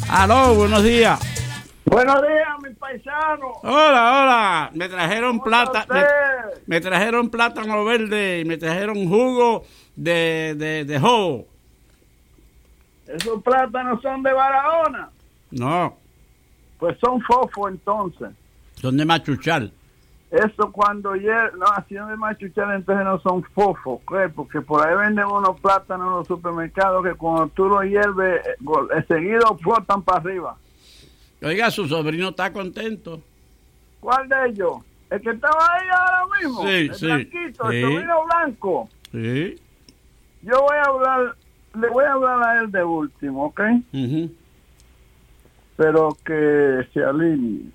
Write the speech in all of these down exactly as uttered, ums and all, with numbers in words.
Aló, buenos días. Buenos días, mi paisano. Hola, hola. Me trajeron plata, me, me trajeron plátano verde y me trajeron jugo de, de, de jobo. ¿Esos plátanos son de Barahona? No. Pues son fofo entonces. Son de machuchal. Eso cuando hierve, no, así de machuchal entonces no son fofos, ¿qué? Porque por ahí venden unos plátanos en los supermercados que cuando tú los hierves, eh, seguido flotan para arriba. Oiga, su sobrino está contento. ¿Cuál de ellos? ¿El que estaba ahí ahora mismo? Sí, el sí. blanquito, Sí. el sobrino blanco. Sí. Yo voy a hablar, le voy a hablar a él de último, ¿ok? Uh-huh. Pero que se alinee.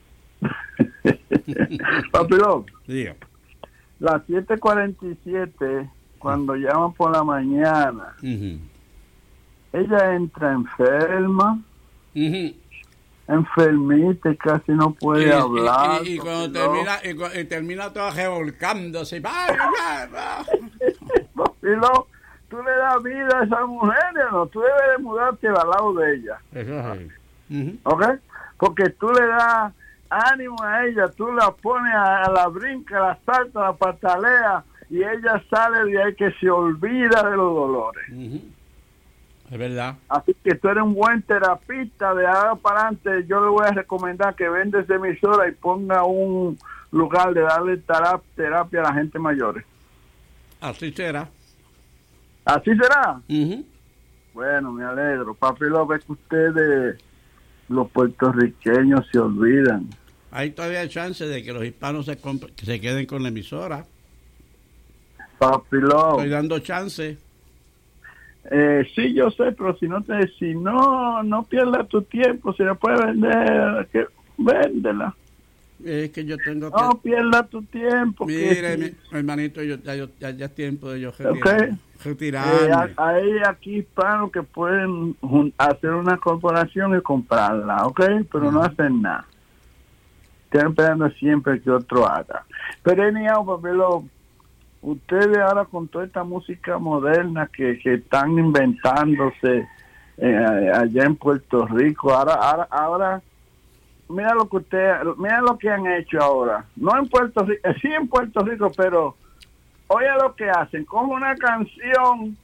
Papilón, Diga. las siete cuarenta y siete, cuando llaman por la mañana, Uh-huh. ella entra enferma, Uh-huh. enfermita y casi no puede Y, hablar. y, y, y cuando Papilón. termina, y, cu- y termina toda revolcándose. ¡Ay, ay, ay! Papilón, tú le das vida a esa mujer, ¿no? Tú debes de mudarte al lado de ella, Eso es ahí. Uh-huh. ¿ok? Porque tú le das ánimo a ella, tú la pones a, a la brinca, la salta, la patalea y ella sale de ahí que se olvida de los dolores. Uh-huh. Es verdad. Así que tú eres un buen terapista. De ahora para adelante yo le voy a recomendar que venda esa emisora y ponga un lugar de darle terap- terapia a la gente mayores. Así será. ¿Así será? Uh-huh. Bueno, me alegro. Papi, lo ve que ustedes, los puertorriqueños, se olvidan. Hay todavía chance de que los hispanos se, comp- que se queden con la emisora. Papi, lo... Estoy dando chance. Eh, sí, yo sé, pero si no te, si no, no pierdas tu tiempo, si la puedes vender, que véndela. Es que yo tengo que... No pierdas tu tiempo. Mire, que, mi, mi hermanito, yo, ya, yo- ya, ya es tiempo de yo Ok. retirarme. eh, retirarme. hay aquí hispanos que pueden jun- hacer una corporación y comprarla, ¿ok? Pero no hacen nada. Están esperando siempre que otro haga. Pero anyhow, papelo, ustedes ahora con toda esta música moderna que, que están inventándose eh, allá en Puerto Rico, ahora, ahora, ahora, mira lo que usted, mira lo que han hecho ahora. No en Puerto Rico, sí en Puerto Rico, pero oye lo que hacen, como una canción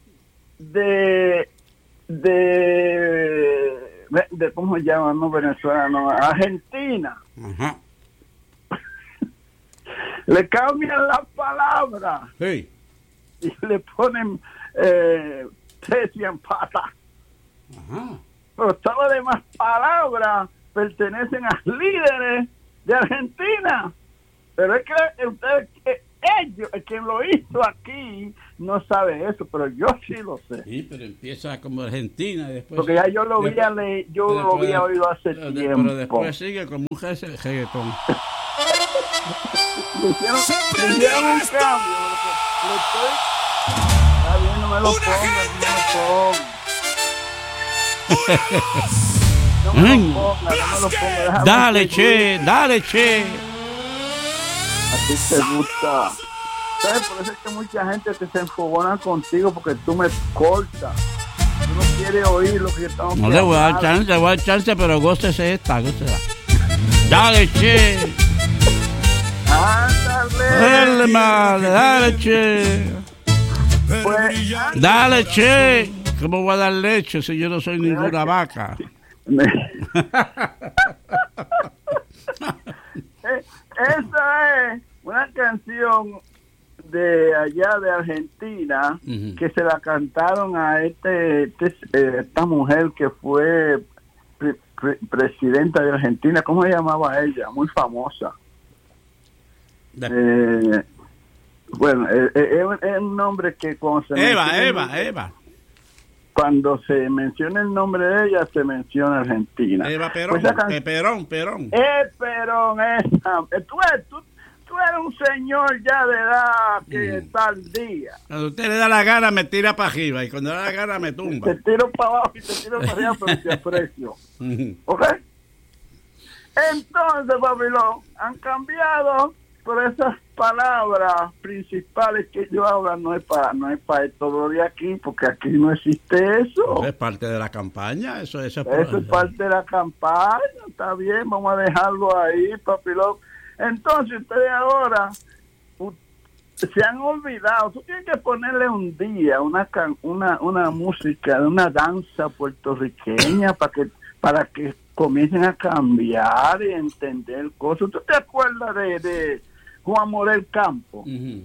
de de de, de ¿cómo se llama? No venezolano, Argentina. Ajá. Le cambian las palabras Sí. y le ponen eh, tesis en pata. Ajá. Pero todas las demás palabras pertenecen a líderes de Argentina. Pero es que ustedes, que ellos, quien lo hizo aquí, no sabe eso, pero yo sí lo sé. Sí, pero empieza como Argentina y después... Porque ya yo lo después- había, le, yo después- lo había oído hace pero, tiempo. pero después sigue como un rege- reggaetón. Le hicieron, le hicieron un cambio. Le estoy... Está bien, no me lo pongan, no me lo pongan. No me Mm. lo pongan, no me lo pongan. Déjame Dale, seguir. che, dale, che. A ti te gusta. ¿Sabes? Por eso es que mucha gente te se enfogona contigo porque tú me cortas. Tú no quieres oír lo que estamos No le voy a dar hablando. chance, le voy a dar chance, pero gócese esta, gócela. Dale, che. Ándale. Dale, madre, dale, che. Pues, Dale, che. ¿Cómo voy a dar leche si yo no soy ninguna vaca? me- Eh, Esa es una canción de allá de Argentina Ujú. que se la cantaron a este, este, eh, esta mujer que fue pre- pre- presidenta de Argentina. ¿Cómo se llamaba ella? Muy famosa. Eh, bueno, eh, eh, es, es un nombre que cuando se Eva, menciona el Eva, nombre- Eva. cuando se menciona el nombre de ella, se menciona Argentina. Eva Perón, Pues esa can- eh, Perón, Perón. Eh, Perón, esa. Eh, Tú, eres- tú, tú eres un señor ya de edad que Mm. está al día. Cuando usted le da la gana, me tira para arriba. Y cuando le da la gana, me tumba. Te tiro para abajo y te tiro para arriba, pero te aprecio. Ujú. ¿Ok? Entonces, Babilón, han cambiado pero esas palabras principales que ellos hablan no es para no es para todo de aquí, porque aquí no existe eso. Eso es parte de la campaña, eso, eso, es, eso es parte de la campaña, está bien, vamos a dejarlo ahí, papilón. Entonces ustedes ahora se han olvidado, tú tienes que ponerle un día una can, una una música de una danza puertorriqueña para que para que comiencen a cambiar y entender cosas. ¿Tú te acuerdas de, de Juan Morel Campo? Uh-huh.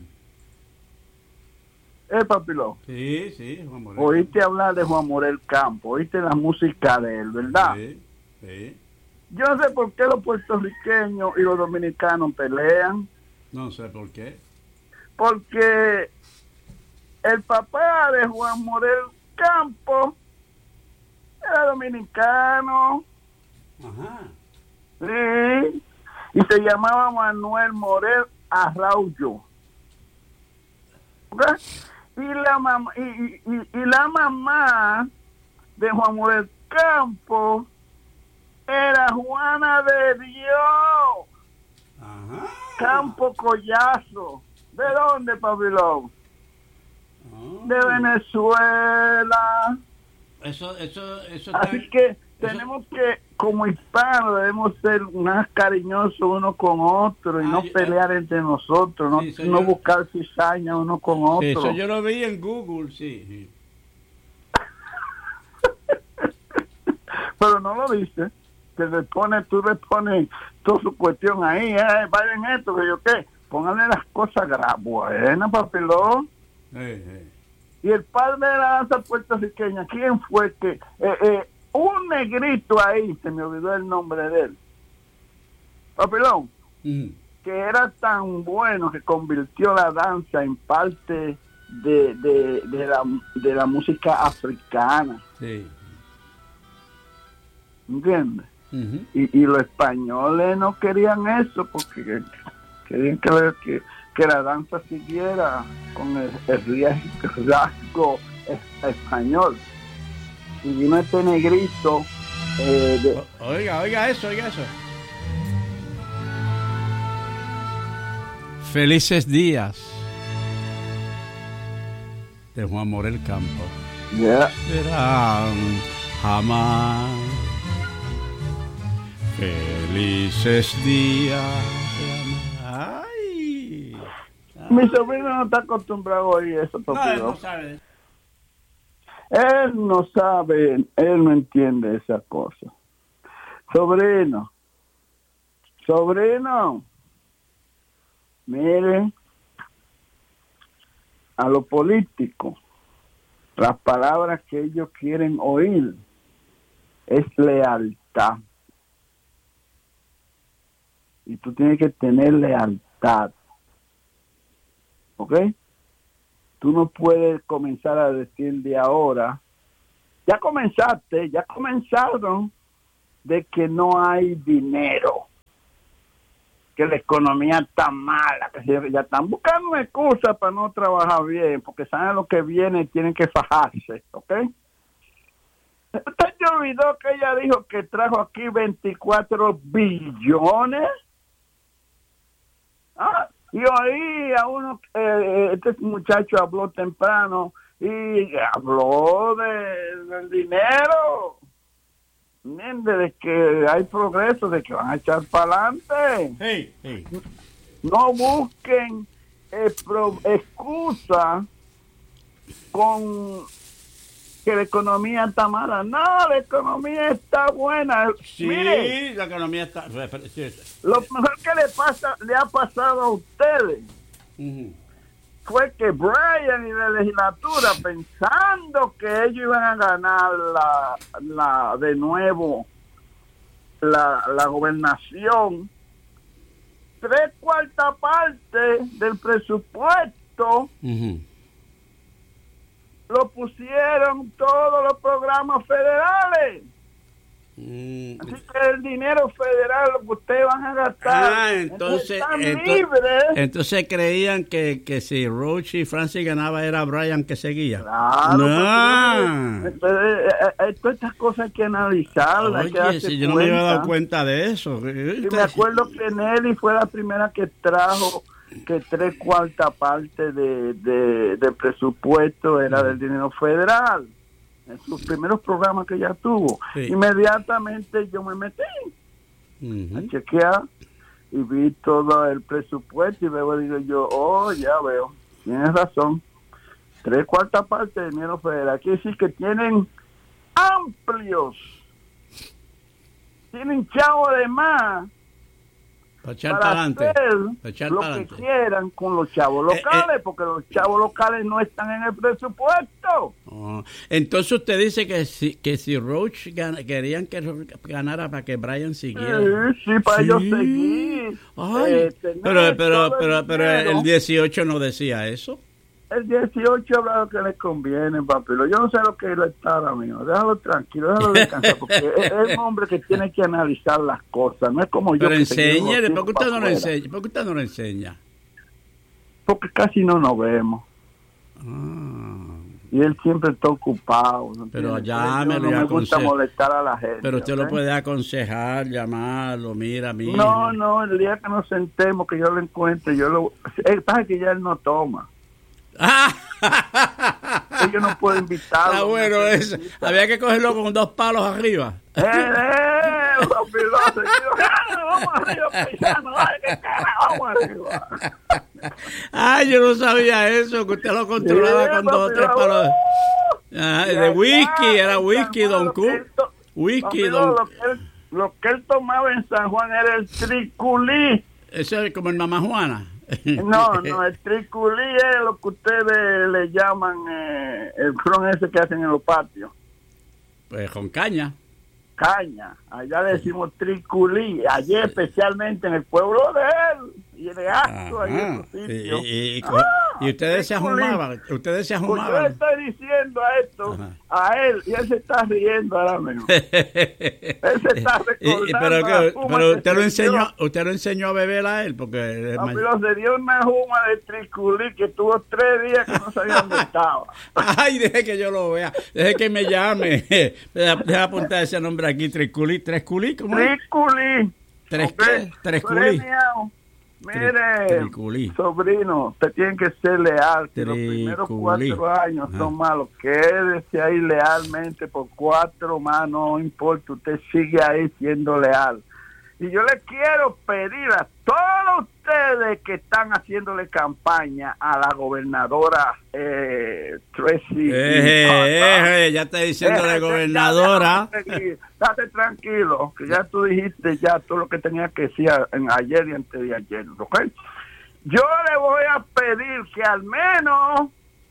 ¿Eh, papilón? Sí, sí, Juan Morel. Oíste hablar de Juan Morel Campo, oíste la música de él, ¿verdad? Sí, sí. Yo no sé por qué los puertorriqueños y los dominicanos pelean. No sé por qué. Porque el papá de Juan Morel Campo era dominicano. Ajá. Sí. Y se llamaba Manuel Morel Araujo. ¿Okay? Y la mamá y, y, y la mamá de Juan Morel Campo era Juana de Dios. Ajá. Campo Collazo. ¿De dónde, Pabilón? Oh. De Venezuela. Eso, eso, eso. Así está... que eso... tenemos que, como hispanos, debemos ser más cariñosos uno con otro y ah, no yo, pelear eh, entre nosotros, no, sí, no yo... buscar cizaña uno con otro. Sí, eso yo lo vi en Google, sí. sí. Pero no lo dice. Que le pone, tú le pones toda su cuestión ahí, eh, vayan esto, que yo qué. Pónganle las cosas buenas, papilón. Eh, eh. Y el padre de la danza puertorriqueña, ¿quién fue que? Eh, eh, un negrito ahí, se me olvidó el nombre de él. Papilón, Mm. que era tan bueno que convirtió la danza en parte de, de, de, la, de la música africana. Sí. ¿Entiendes? Uh-huh. Y, y los españoles no querían eso porque querían que, que, que la danza siguiera con el, el rasgo español. Y vino este negrito. Eh, de... o, oiga, oiga eso, oiga eso. Felices días de Juan Morel Campo. Yeah. Verán jamás. Felices días. Ay. Ay. Mi sobrino no está acostumbrado a oír eso. No, él no sabe. Él no sabe, él no entiende esa cosa. Sobrino, sobrino, mire, a los políticos, las palabras que ellos quieren oír es lealtad. Y tú tienes que tener lealtad. ¿Ok? Tú no puedes comenzar a decir de ahora, ya comenzaste, ya comenzaron de que no hay dinero, que la economía está mala, que ya están buscando una excusa para no trabajar bien, porque saben lo que viene y tienen que fajarse, ¿ok? ¿Usted se olvidó que ella dijo que trajo aquí veinticuatro billones? ¿Ah? Y oí a uno, eh, este muchacho habló temprano y habló de, del dinero, de que hay progreso, de que van a echar para adelante. Hey, hey. No busquen eh, pro, excusa con que la economía está mala. No, la economía está buena. Sí, mire, la economía está... Lo mejor que le pasa, le ha pasado a ustedes uh-huh. fue que Brian y la legislatura, pensando que ellos iban a ganar la, la de nuevo la, la gobernación, tres cuartas partes del presupuesto uh-huh. lo pusieron todos los programas federales. Mm. Así que el dinero federal lo que ustedes van a gastar, ah, entonces, están entonces, libres. Entonces creían que, que si Roach y Francis ganaba era Bryan que seguía. Claro, no. Entonces, todas estas cosas hay que analizarlas. Oye, hay que si yo no cuenta. me había dado cuenta de eso. Y me acuerdo que Nelly fue la primera que trajo que tres cuartas partes de, de, de presupuesto era del dinero federal. En sus primeros programas que ya tuvo. Sí. Inmediatamente yo me metí uh-huh. a chequear y vi todo el presupuesto y luego digo yo, oh, ya veo, tienes razón. Tres cuartas partes de dinero federal. Quiere decir que tienen amplios, tienen chavo de más para echar para adelante, hacer para echar lo que adelante. Quieran con los chavos locales, eh, eh. porque los chavos locales no están en el presupuesto. Oh. Entonces usted dice que si que si Roach gan, querían que ganara para que Bryan siguiera. Sí, sí, para sí. ellos seguir. Eh, pero pero pero pero el dieciocho no decía eso. El dieciocho habla lo que le conviene, papilo. Yo no sé lo que él está ahora mismo. Déjalo tranquilo, déjalo descansar, porque es, es un hombre que tiene que analizar las cosas. No es como yo. Pero enséñale, ¿por qué usted no lo enseña? ¿Por qué usted no lo enseña? Porque casi no nos vemos. Ah. Y él siempre está ocupado. ¿No? Pero llámelo. No me gusta molestar a la gente. Pero usted ¿okay? lo puede aconsejar, llamarlo, mira, mira. No, no, el día que nos sentemos, que yo lo encuentre, yo lo... El pasa que ya él no toma. Yo no puedo invitarlo. Ah, bueno, no eso. Había que cogerlo con dos palos arriba. ¡Eh, eh! Los pilotos, vamos arriba, paisano, ay, qué carajo, vamos arriba. Ay, yo no sabía eso, que usted lo controlaba sí, con dos o tres palos. Ah, de whisky, era whisky, Don Q. Whisky, Don lo que, él, lo que él tomaba en San Juan era el triculí. Eso es como el Mamá Juana. No, no, el triculí es lo que ustedes le llaman eh, el ron ese que hacen en los patios. Pues con caña. Caña, allá le decimos triculí, allí especialmente en el pueblo de él, y de acto ahí en los sitios. Y, y, y, ah, y ustedes se ajumaban, ustedes se ajumaban. Pues yo le estoy diciendo a esto, ajá, a él, y él se está riendo ahora mismo. Él se está recordando. y, y, pero que, pero usted lo enseñó, usted lo enseñó a beber a él, porque... No, pero se dio una juma de triculí que tuvo tres días que no sabía dónde estaba. Ay, deje que yo lo vea, deje que me llame. Deja apuntar ese nombre aquí, Triculí, ¿tres culí? ¿Cómo es? Triculí. ¿Tres okay. qué? ¿Tres culí? Mire, Triculí. Sobrino, usted tiene que ser leal. Que los primeros cuatro años ajá, son malos. Quédese ahí lealmente por cuatro más, no importa. Usted sigue ahí siendo leal. Y yo le quiero pedir a todos ustedes que están haciéndole campaña a la gobernadora eh, Tracy. Eh, eh, eh, ya está diciendo la gobernadora. Date tranquilo, que ya tú dijiste ya todo lo que tenía que decir en ayer y antes de ayer, ¿ok? Yo le voy a pedir que al menos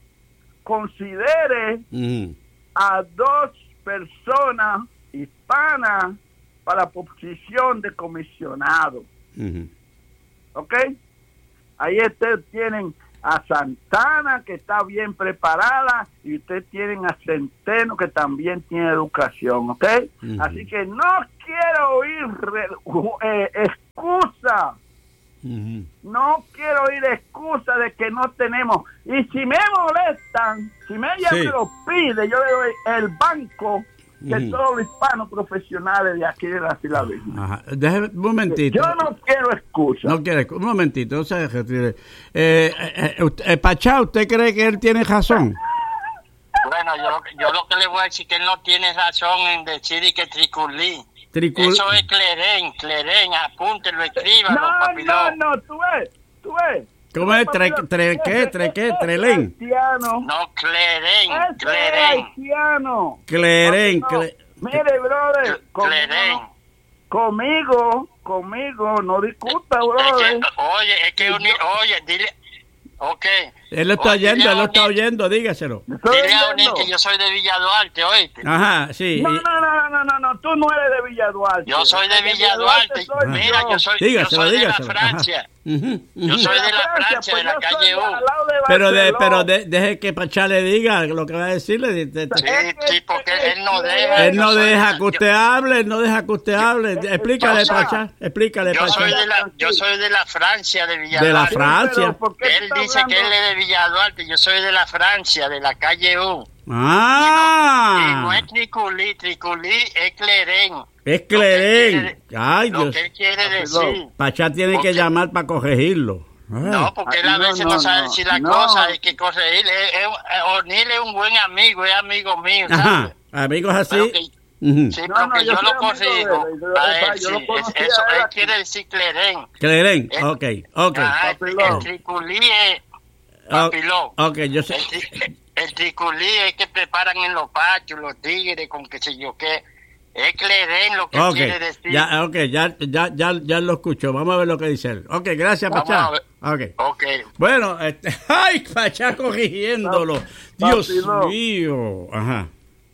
considere mm. a dos personas hispanas para la posición de comisionado. Uh-huh. ¿Ok? Ahí ustedes tienen a Santana, que está bien preparada, y ustedes tienen a Centeno, que también tiene educación. ¿Ok? Uh-huh. Así que no quiero oír re, eh, excusa. Uh-huh. No quiero oír excusa de que no tenemos. Y si me molestan, si me, ella sí. me lo pide, yo le doy el banco que mm. todos los hispanos profesionales de aquí de la Filadelfia. Déjeme un momentito. Yo no quiero excusa. No quiere un momentito, no se retire. Eh, eh, eh, Pachá, ¿usted cree que él tiene razón? Bueno, yo, yo lo que le voy a decir que él no tiene razón en decir que Triculí. Tricul... Eso es Clerén, Clerén, apúntelo, escríbalo, no, papilón. No, no, tú ves, tú ves. ¿Cómo es? ¿Tre, tre, ¿Qué? ¿Tre qué? ¿Trelén? No, Clerén, Clerén. Clerén. Cle... Mire, brother, conmigo, conmigo, conmigo, no discuta, brother. Es que, oye, es que, uni, oye, dile, ok. Él lo está oye, oyendo, él lo está oyendo, dígaselo. Dile a Unir que yo soy de Villa Duarte, oíste. Ajá, sí. No, no, no, no, no, no, no, tú no eres de Villa Duarte. Yo soy de Villa Duarte. soy Mira, yo. yo soy, Dígaselo, yo soy de la dígaselo. Francia. Uh -huh, uh -huh. Yo soy de la Francia, pues de la yo calle soy U. al lado de Pero, de, Barceló. pero de, deje que Pachá le diga lo que va a decirle. De, de, de. Sí, sí, porque él no deja. Él no yo soy deja de- que usted yo- hable, él no deja que usted hable. Explícale, Pachá. Pachá, explícale, Yo Pachá. soy de la, yo soy de la Francia, de Villa De la Duarte. Francia. Pero, ¿por qué Él tú estás dice que él hablando? es de Villa Duarte, yo soy de la Francia, de la calle U. Y no Ah, es Triculí, Triculí es Clerén. es Lo que él Clerén. quiere- Ay, Lo Dios. que él quiere Perdón. decir. Pachá tiene que Porque- llamar para corregirlo. Ay. No, porque él a Ah, no, veces no, no, sabe no, decir la no. cosa, hay que corregir. Es- es- O'Neill es un buen amigo, es amigo mío, Ajá, ¿sabes? amigos así. Pero que- Ujú. Sí, No, pero no, que yo yo, soy lo amigo corrijo de él, yo- a o sea, él, yo sí, lo es- conocía eso, a él él aquí. quiere decir Clerén. Clerén, Eh, ok, ok. Ajá, el, Papilón. el triculí es papilón. Ok, yo sé. El, tri- el triculí es que preparan en los patios, los tigres, con qué sé yo qué. Es Clerén lo que Ok, quiere decir. ya, okay, ya, ya, ya, ya lo escucho. Vamos a ver lo que dice él. Ok, gracias, Vamos Pachá. a ver. Ok. Ok. Bueno, este, ay, Pachá corrigiéndolo. Dios Papilón. mío. Ajá.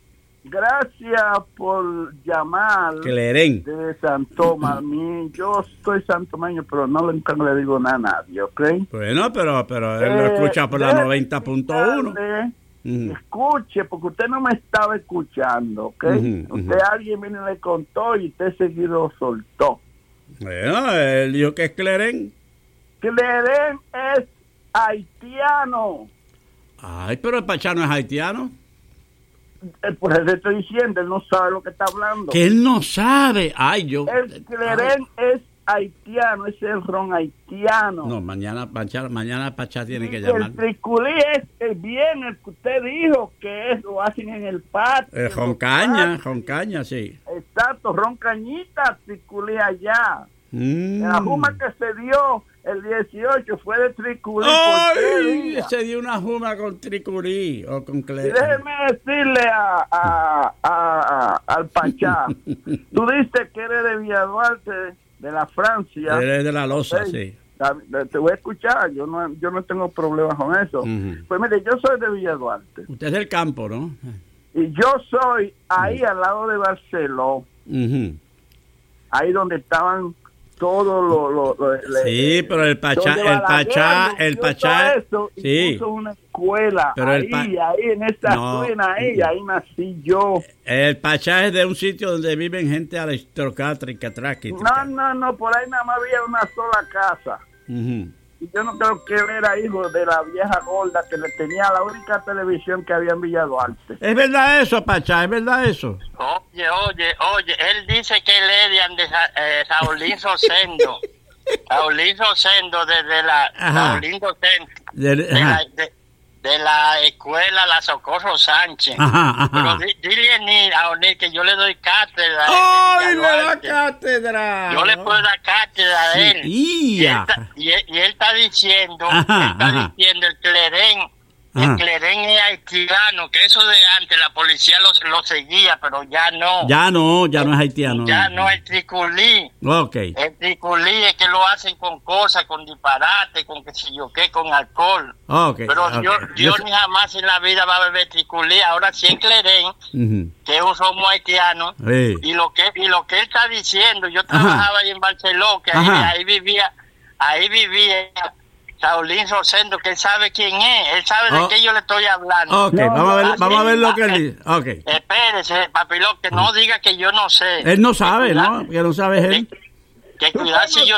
Gracias por llamar Clerén. de San Tomás. Mi- Yo soy santomeño, pero no le, nunca le digo nada a nadie, ¿ok? Bueno, pero, pero él lo Eh, escucha por la déjeme noventa punto uno. explicarle, Ujú. Escuche, porque usted no me estaba escuchando, ¿ok? Ujú, Usted ujú. alguien vino y le contó y usted seguido soltó. Bueno, él dijo que es Clerén. Clerén es haitiano. Ay, pero el Pachá no es haitiano. Eh, Por eso estoy diciendo, él no sabe lo que está hablando. Que él no sabe. Ay, yo. El Clerén es haitiano, es el ron haitiano. No, mañana Pachá, mañana Pachá tiene que Y llamar. el triculí es el bien, el que usted dijo que es, lo hacen en el patio. Eh, en con los caña, patios. con caña, sí. Exacto, ron cañita, triculí allá. Mm. La juma que se dio el dieciocho fue de triculí por tres ¡Ay! días. Se dio una juma con tricurí o con Y Clerén. déjeme decirle a, a, a- a- al Pachá, tú dices que eres de Villa Duarte, de la Francia. Él es de la loza, Ok. sí. Te voy a escuchar, yo no, yo no tengo problemas con eso. Ujú. Pues mire, yo soy de Villa Duarte Usted es del campo, ¿no? y yo soy ahí al lado de Barceló, Ujú. ahí donde estaban todos los... los- los- Sí, pero el Pachá, donde el Pachá, Balaguer el dio Pachá, todo eso y sí. puso una escuela Pero el ahí, Pa- ahí en esa No. escuela, ahí, ahí nací yo. El Pachá es de un sitio donde viven gente aristocrática, tráquica. No, no, no, por ahí nada más había una sola casa. Ujú. Y yo no creo que él era hijo de la vieja gorda que le tenía la única televisión que había en Villa Duarte. ¿Es verdad eso, Pachá? ¿Es verdad eso? Oye, oye, oye, él dice que él es de Ande- eh, Raulín Rosendo. Raulín Rosendo desde la Ajá. Raulín Rosendo, De, de, ajá. la, de, de la escuela La Socorro Sánchez. Ajá, Pero ajá. di- dile a Ni- a O'Neill que yo le doy cátedra a él de ¡Ay, Villa me da Duarte. cátedra! Yo le puedo dar cátedra a él. Sí, Y él, ya. está, y, él, y él está diciendo, Ajá, él está ajá. diciendo el Clerén, Ajá. el Clerén es haitiano, que eso de antes la policía lo, lo seguía, pero ya no. Ya no, ya no es haitiano. Ya no el triculí. Ok. El triculí es que lo hacen con cosas, con disparate, con qué sé yo qué, con alcohol. Ok. Pero ok. yo, yo Yo- ni jamás en la vida va a beber triculí. Ahora sí el Clerén, Ujú. que es un romo haitiano, Sí. y lo que y lo que él está diciendo, yo trabajaba ahí en Barcelona, que ahí, Ajá. ahí vivía, ahí vivía Saulín Rosendo, que él sabe quién es, él sabe Oh. de qué yo le estoy hablando. Ok, vamos a ver, Así, vamos a ver lo que eh, él dice. Ok. Espérese, papilón, que no diga que yo no sé. Él no sabe, Que ¿no? cuida- Que no sabe es él. Que, que cuidado si yo